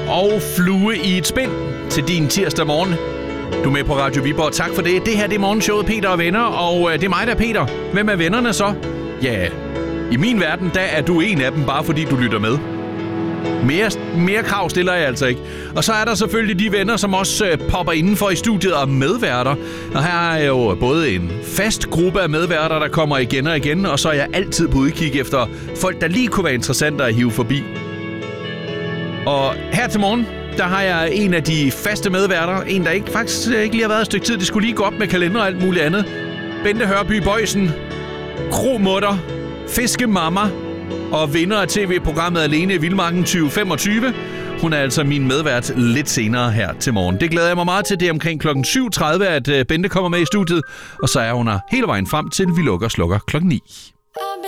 og flue i et spind til din tirsdag morgen. Du er med på Radio Viborg. Tak for det. Det her det er morgenshowet Peter og Venner, og det er mig, der er Peter. Hvem er vennerne så? Ja, i min verden, der er du en af dem, bare fordi du lytter med. Mere krav stiller jeg altså ikke. Og så er der selvfølgelig de venner, som også popper indenfor i studiet og medværter. Og her er jo både en fast gruppe af medværter, der kommer igen og igen, og så er jeg altid på udkig efter folk, der lige kunne være interessante at hive forbi. Og her til morgen, der har jeg en af de faste medværter. En, der faktisk ikke lige har været et stykke tid. Det skulle lige gå op med kalender og alt muligt andet. Bente Hørby Bøjsen, kromutter, fiskemamma og vinder af tv-programmet Alene i Vildmarken 2025. Hun er altså min medvært lidt senere her til morgen. Det glæder jeg mig meget til. Det er omkring klokken 7.30, at Bente kommer med i studiet. Og så er hun her hele vejen frem til vi lukker og slukker klokken 9.